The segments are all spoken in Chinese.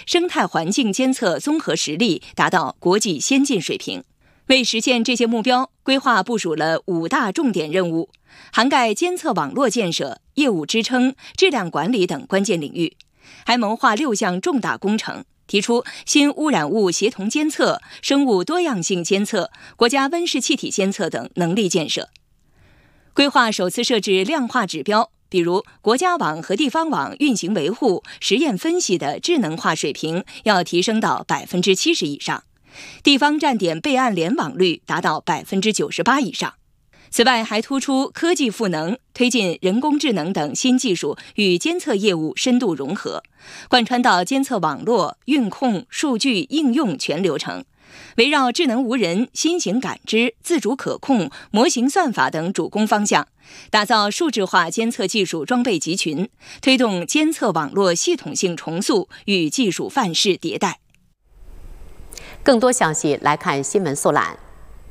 生态环境监测综合实力达到国际先进水平。为实现这些目标，规划部署了5大重点任务，涵盖监测网络建设、业务支撑、质量管理等关键领域，还谋划6项重大工程，提出新污染物协同监测、生物多样性监测、国家温室气体监测等能力建设。规划首次设置量化指标，比如国家网和地方网运行维护、实验分析的智能化水平要提升到70%以上，地方站点备案联网率达到98%以上。此外，还突出科技赋能，推进人工智能等新技术与监测业务深度融合，贯穿到监测网络、运控、数据应用全流程，围绕智能无人、新型感知、自主可控、模型算法等主攻方向，打造数字化监测技术装备集群，推动监测网络系统性重塑与技术范式迭代。 更多消息来看新闻速览。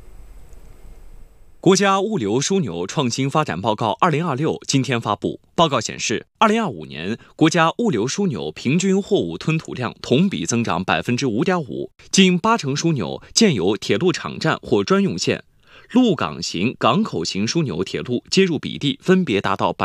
国家物流枢纽创新发展报告2026今天发布。报告显示，2025年国家物流枢纽平均货物吞吐量同比增长5.5%，近80%枢纽建有铁路场站或专用线，陆港型、港口型枢纽铁路接入比例分别达到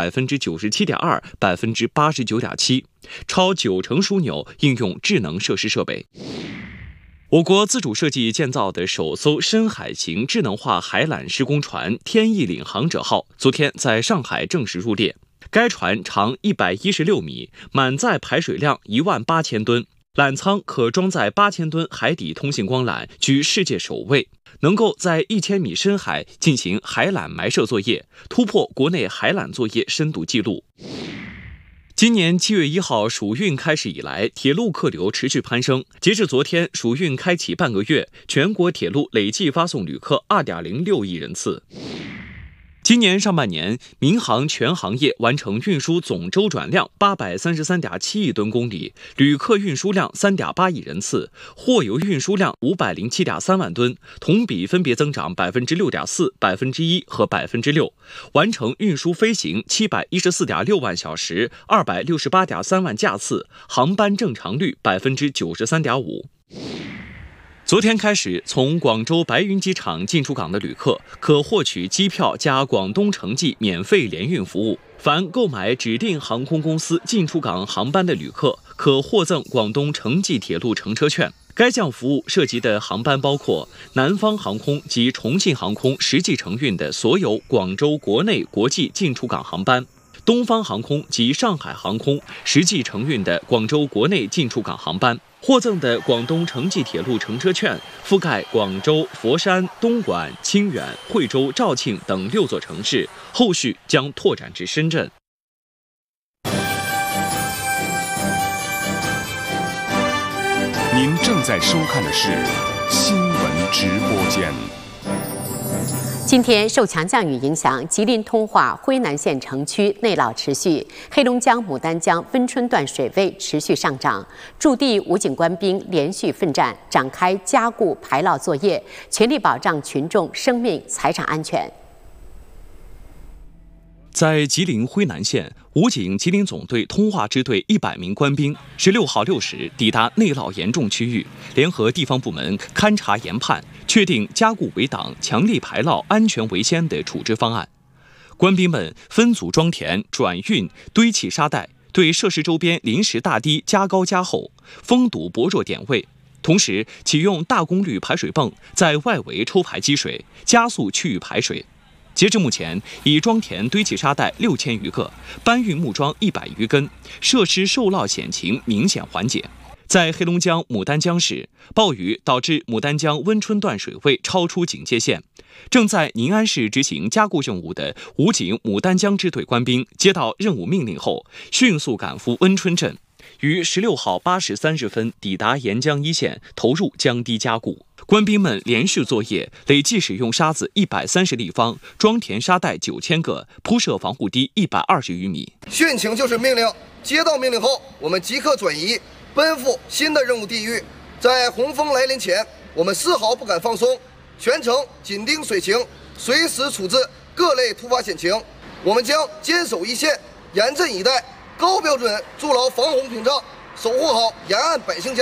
97.2%、89.7%，超90%枢纽应用智能设施设备。我国自主设计建造的首艘深海型智能化海缆施工船“天翼领航者号”昨天在上海正式入列。该船长116米，满载排水量18000吨，缆舱可装载8000吨海底通信光缆，居世界首位，能够在1000米深海进行海缆埋设作业，突破国内海缆作业深度纪录。今年7月1号暑运开始以来，铁路客流持续攀升。截至昨天，暑运开启半个月，全国铁路累计发送旅客2.06亿人次。今年上半年，民航全行业完成运输总周转量833.7亿吨公里，旅客运输量3.8亿人次，货邮运输量507.3万吨，同比分别增长6.4%、1%和6%，完成运输飞行714.6万小时、268.3万架次，航班正常率93.5%。昨天开始，从广州白云机场进出港的旅客可获取机票加广东城际免费联运服务。凡购买指定航空公司进出港航班的旅客，可获赠广东城际铁路乘车券。该项服务涉及的航班包括南方航空及重庆航空实际承运的所有广州国内国际进出港航班，东方航空及上海航空实际承运的广州国内进出港航班。获赠的广东城际铁路乘车券覆盖广州、佛山、东莞、清远、惠州、肇庆等6座城市，后续将拓展至深圳。 您正在收看的是新闻直播间。 今天受强降雨影响，吉林通化辉南县城区内涝持续，黑龙江牡丹江温春段水位持续上涨，驻地武警官兵连续奋战，展开加固排涝作业，全力保障群众生命财产安全。 在吉林辉南县，武警吉林总队通化支队100名官兵16号6时抵达内涝严重区域，联合地方部门勘察研判，确定加固围挡、强力排涝、安全为先的处置方案。官兵们分组装填、转运、堆砌沙袋，对设施周边临时大堤加高加厚，封堵薄弱点位。同时，启用大功率排水泵在外围抽排积水，加速区域排水。截至目前，已装填堆砌沙袋6000余个，搬运木桩100余根，设施受涝险情明显缓解。在黑龙江牡丹江市，暴雨导致牡丹江温春段水位超出警戒线。正在宁安市执行加固任务的武警牡丹江支队官兵接到任务命令后，迅速赶赴温春镇，于16号8时30分抵达沿江一线，投入江堤加固。官兵们连续作业，累计使用沙子130立方，装填沙袋9000个，铺设防护堤120余米。 殉情就是命令，接到命令后，我们即刻转移，奔赴新的任务地域。在洪峰来临前，我们丝毫不敢放松，全程紧盯水情，随时处置各类突发险情。我们将坚守一线，严阵以待，高标准筑牢防洪屏障，守护好沿岸百姓家。